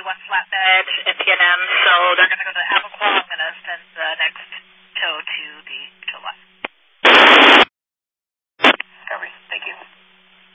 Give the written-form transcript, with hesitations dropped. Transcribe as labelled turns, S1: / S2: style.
S1: one flatbed at PNM, so they're going to go to Apoquo. I'm going to send the next tow to the tow lot.